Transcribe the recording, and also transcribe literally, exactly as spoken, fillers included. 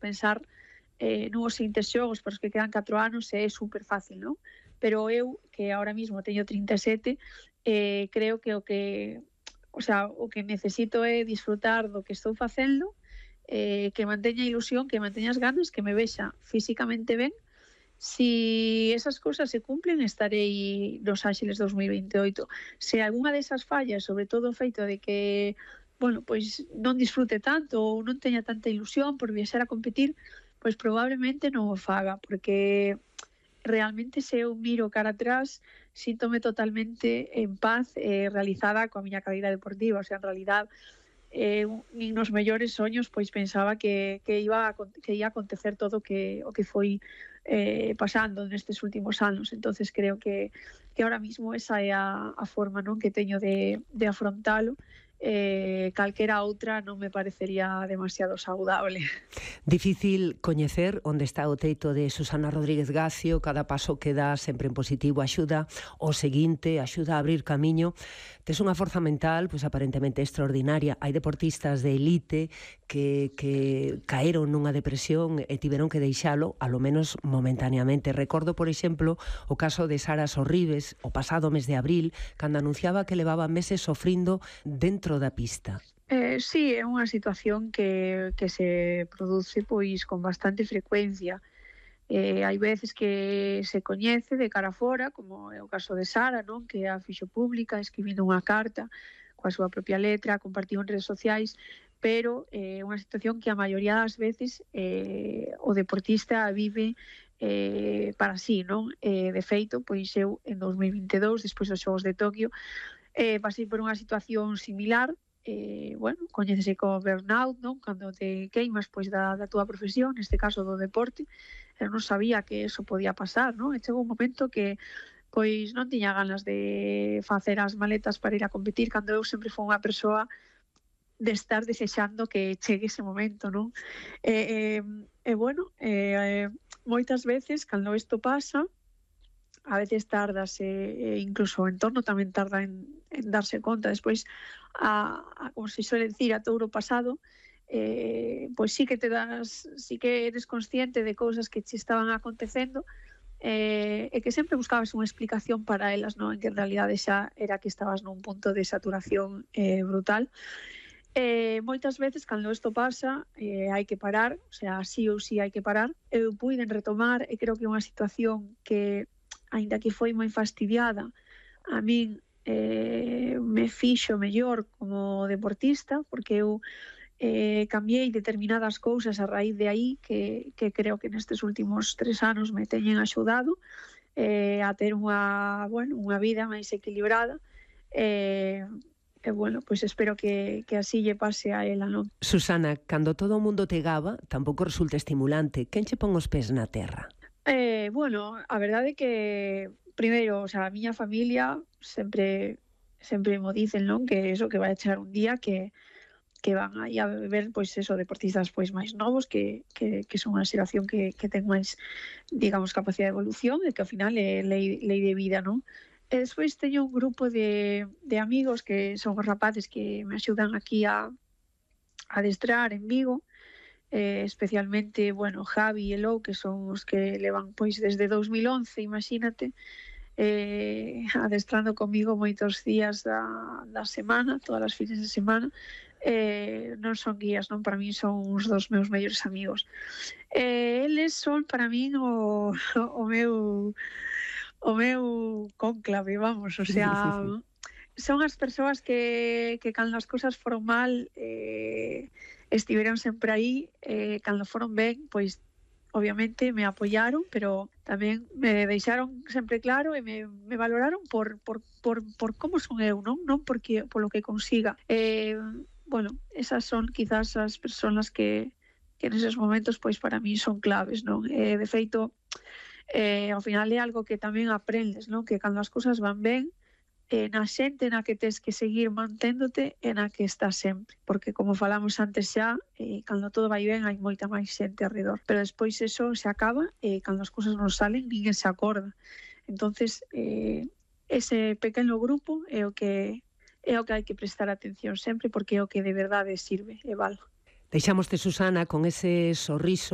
pensar eh, nos seguintes xogos para os que quedan catro anos é super fácil, non? Pero eu, que ahora mismo teño trinta e sete, eh, creo que o que o sea, o que necesito é disfrutar do que estou facendo, eh, que manteña ilusión, que manteña as ganas, que me vexa físicamente ben. Si esas cousas se cumplen, estarei nos Ángeles dos mil veintioito. Se algunha desas fallas, sobre todo o feito de que, bueno, pois non disfrute tanto ou non teña tanta ilusión por viaxar a competir, pois probablemente non o faga, porque realmente se eu miro cara atrás, síntome totalmente en paz e eh, realizada coa miña carreira deportiva. O sea, en realidad, eh, nin nos mellores soños pois pensaba que, que, iba a, que ia a acontecer todo que, o que foi eh, pasando nestes últimos anos. Entonces creo que, que ahora mismo esa é a, a forma, non, que teño de, de afrontalo. Eh, calquera outra non me parecería demasiado saudable. Difícil coñecer onde está o teito de Susana Rodríguez Gacio. Cada paso que dá sempre en positivo axuda o seguinte, axuda a abrir camiño. Tes unha forza mental pois aparentemente extraordinaria. Hai deportistas de elite que, que caeron nunha depresión e tiveron que deixalo, a lo menos momentaneamente. Recordo, por exemplo, o caso de Sara Sorribes o pasado mes de abril, cando anunciaba que levaba meses sofrindo dentro da pista. Eh, sí, é unha situación que, que se produce pois con bastante frecuencia. Eh, hai veces que se coñece de cara fora, como é o caso de Sara, non? Que a fixo pública, escribindo unha carta coa súa propia letra, compartiu en redes sociais, pero é eh, unha situación que a maioría das veces eh, o deportista vive eh, para sí, non? Eh, de feito, pois eu en dos mil veintidous, despois dos Xogos de Tokio, eh, pasei por unha situación similar. Eh, bueno, coñécese como burnout, non? Cando te queimas pois da, da túa profesión, neste caso do deporte. Eu non sabía que eso podía pasar, non? E chegou un momento que pois non tiña ganas de facer as maletas para ir a competir, cando eu sempre fui unha persoa de estar desexando que chegue ese momento, non? E, eh, eh, bueno, eh, moitas veces, cando isto pasa, a veces tardas, eh, incluso o entorno tamén tarda en, en darse conta. Despois, a, a, como se suele decir, a touro pasado, eh, pois sí que te das, sí que eres consciente de cousas que te estaban acontecendo, eh, e que sempre buscabas unha explicación para elas, non? En que en realidade xa era que estabas nun punto de saturación eh, brutal. Eh, moitas veces, cando isto pasa, eh, hai que parar, o sea, sí ou sí hai que parar. Eu puiden retomar, e creo que é unha situación que, aínda que foi moi fastidiada, a min eh, me fixo mellor como deportista, porque eu eh, cambiei determinadas cousas a raíz de aí que, que creo que nestes últimos tres anos me teñen axudado eh, a ter unha, bueno, unha vida máis equilibrada. E, e bueno, pois espero que, que así lle pase a ela, non? Susana, cando todo o mundo te gaba, tampouco resulta estimulante. Quen che pon os pés na terra? Eh, bueno, a verdade é que primeiro, o sea, a miña familia sempre sempre mo dicen, non? Que eso, que vai a chegar un día que que van aí a ver, pois eso, deportistas pois máis novos que, que, que son unha xeración que, que ten máis, digamos, capacidade de evolución e que ao final é lei, lei de vida, non? E despois teño un grupo de, de amigos que son os rapaces que me axudan aquí a, a adestrar en Vigo. Eh, especialmente, bueno, Javi e Lou, que son os que levan pois desde dos mil once, imagínate, eh, adestrando comigo moitos días da, da semana, todas as fines de semana. Eh, non son guías, non? Para mí son uns dos meus mellores amigos. Eh, eles son para min o, o meu o meu cónclave, vamos, o sea, son as persoas que, que cando as cousas foron mal eh, estiveron sempre aí, eh, cando foron ben, pois obviamente me apoyaron, pero tamén me deixaron sempre claro e me, me valoraron por, por, por, por como son eu, non? Non porque, por lo que consiga. Eh, bueno, esas son quizás as persoas que, que neses momentos pois para mí son claves, non? Eh, de feito, eh, ao final é algo que tamén aprendes, non? Que cando as cousas van ben, eh, na xente na que tes que seguir manténdote e na que estás sempre, porque como falamos antes xa, eh, cando todo vai ben hai moita máis xente alrededor, pero despois eso se acaba e cando as cousas non salen ninguén se acorda. Entonces eh, ese pequeno grupo é o que é o que hai que prestar atención sempre, porque é o que de verdade sirve e vale. Deixámoste, Susana, con ese sorriso